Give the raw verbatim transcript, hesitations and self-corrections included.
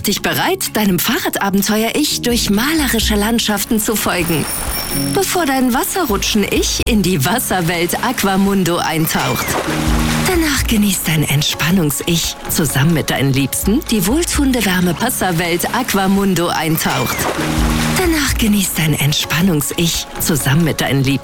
dich bereit, deinem Fahrradabenteuer-Ich durch malerische Landschaften zu folgen, bevor dein Wasserrutschen-Ich in die Wasserwelt Aquamundo eintaucht. Danach genießt dein Entspannungs-Ich zusammen mit deinen Liebsten die wohltuende Wärme-Wasserwelt Aquamundo eintaucht. Danach genießt dein Entspannungs-Ich zusammen mit deinen Liebsten